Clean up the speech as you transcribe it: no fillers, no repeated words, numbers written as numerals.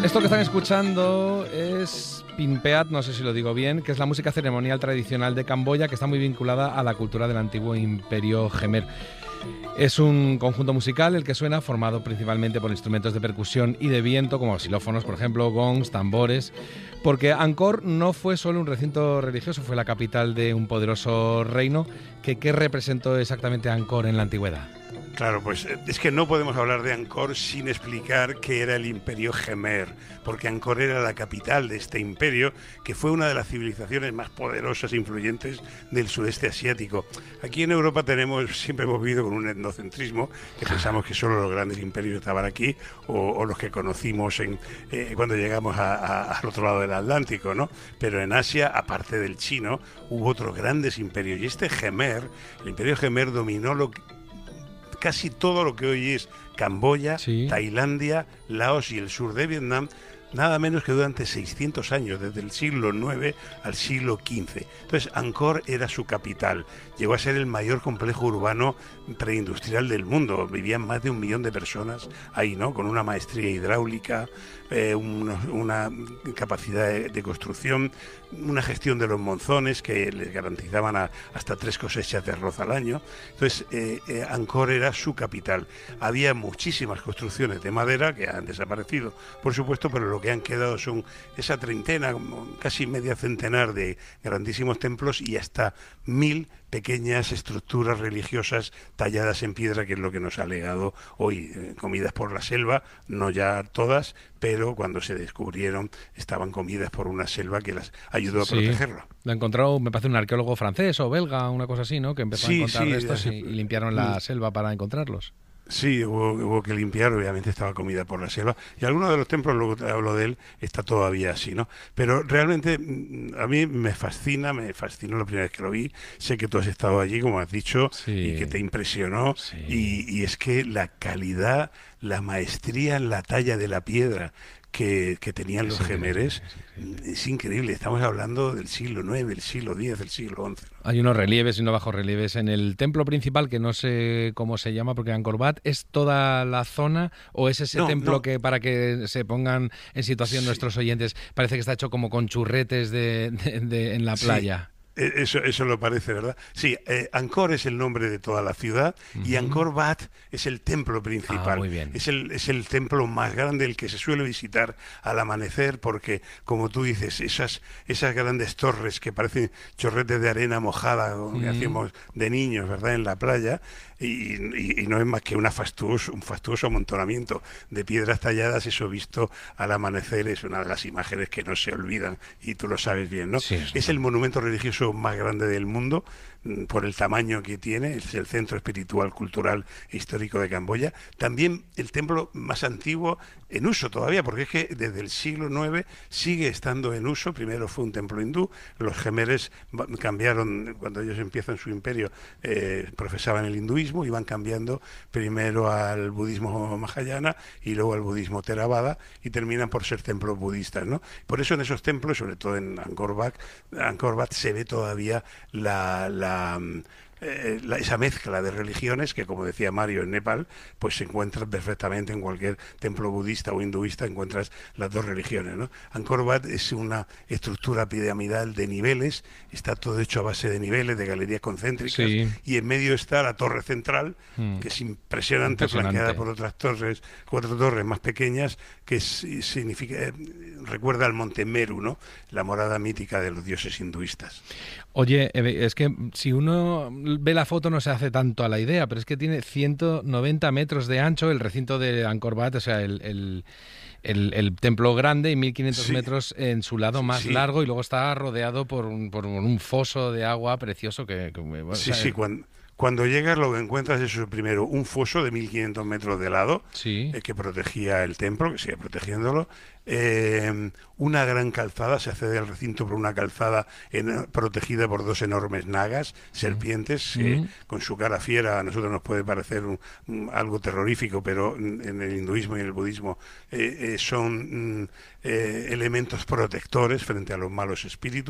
Esto que están escuchando es Pimpeat, no sé si lo digo bien, que es la música ceremonial tradicional de Camboya, que está muy vinculada a la cultura del antiguo Imperio Jemer. Es un conjunto musical el que suena, formado principalmente por instrumentos de percusión y de viento, como xilófonos, por ejemplo, gongs, tambores, porque Angkor no fue solo un recinto religioso, fue la capital de un poderoso reino. ¿Qué representó exactamente Angkor en la antigüedad? Claro, pues es que no podemos hablar de Angkor sin explicar qué era el Imperio Jemer, porque Angkor era la capital de este imperio, que fue una de las civilizaciones más poderosas e influyentes del sudeste asiático. Aquí en Europa siempre hemos vivido con un etnocentrismo, que pensamos que solo los grandes imperios estaban aquí, o los que conocimos cuando llegamos al otro lado del Atlántico, ¿no? Pero en Asia, aparte del chino, hubo otros grandes imperios, y este Jemer, el Imperio Jemer dominó casi todo lo que hoy es Camboya, sí, Tailandia, Laos y el sur de Vietnam, nada menos que durante 600 años, desde el siglo IX al siglo XV. Entonces, Angkor era su capital. Llegó a ser el mayor complejo urbano preindustrial del mundo. Vivían más de 1 millón de personas ahí, ¿no? Con una maestría hidráulica, una capacidad de construcción, una gestión de los monzones que les garantizaban hasta 3 cosechas de arroz al año. Entonces, Angkor era su capital. Había muchísimas construcciones de madera que han desaparecido, por supuesto, pero lo que han quedado son esa treintena, casi media centenar de grandísimos templos y hasta 1000 pequeñas estructuras religiosas talladas en piedra, que es lo que nos ha legado hoy, comidas por la selva, no ya todas, pero cuando se descubrieron estaban comidas por una selva que las ayudó a protegerlo. Lo encontró, me parece, un arqueólogo francés o belga, una cosa así, ¿no? Que empezó a encontrar restos y limpiaron la selva para encontrarlos. Sí, hubo que limpiar, obviamente estaba comida por la selva, y algunos de los templos, luego te hablo de él, está todavía así, ¿no? Pero realmente a mí me fascinó la primera vez que lo vi. Sé que tú has estado allí, como has dicho, y que te impresionó, y es que la calidad, la maestría en la talla de la piedra que tenían los jemeres es increíble. Estamos hablando del siglo IX, del siglo X, del siglo XI. Hay unos relieves y unos bajorrelieves en el templo principal, que no sé cómo se llama, porque Angkor Wat ¿es toda la zona o es ese templo que, para que se pongan en situación nuestros oyentes, parece que está hecho como con churretes en la playa? Eso lo parece, ¿verdad? Sí, Angkor es el nombre de toda la ciudad, y Angkor Wat es el templo principal. Muy bien. Es el templo más grande, el que se suele visitar al amanecer, porque, como tú dices, esas grandes torres que parecen chorretes de arena mojada, que hacíamos de niños, ¿verdad?, en la playa, y no es más que un fastuoso amontonamiento de piedras talladas. Eso visto al amanecer es una de las imágenes que no se olvidan, y tú lo sabes bien, ¿no? Sí, es el monumento religioso más grande del mundo por el tamaño que tiene. Es el centro espiritual, cultural e histórico de Camboya. También el templo más antiguo en uso todavía, porque es que desde el siglo IX sigue estando en uso. Primero fue un templo hindú, los jemeres cambiaron, cuando ellos empiezan su imperio, profesaban el hinduismo, iban cambiando primero al budismo mahayana y luego al budismo theravada, y terminan por ser templos budistas, ¿no? Por eso en esos templos, sobre todo en Angkor Wat, se ve todavía esa mezcla de religiones que, como decía Mario, en Nepal pues se encuentra perfectamente. En cualquier templo budista o hinduista encuentras las dos religiones, ¿no? Angkor Wat es una estructura piramidal de niveles, está todo hecho a base de niveles, de galerías concéntricas, y en medio está la torre central, que es impresionante, flanqueada por otras torres, 4 torres más pequeñas, que recuerda al monte Meru, ¿no?, la morada mítica de los dioses hinduistas. Oye, es que si uno ve la foto no se hace tanto a la idea, pero es que tiene 190 metros de ancho el recinto de Angkor Wat, o sea, el templo grande, y 1500 metros en su lado más largo, y luego está rodeado por un foso de agua precioso Cuando llegas, lo que encuentras es, primero, un foso de 1500 metros de lado, que protegía el templo, que sigue protegiéndolo. Una gran calzada, se accede al recinto por una calzada protegida por 2 enormes nagas, serpientes, con su cara fiera. A nosotros nos puede parecer algo terrorífico, pero en el hinduismo y en el budismo son elementos protectores frente a los malos espíritus.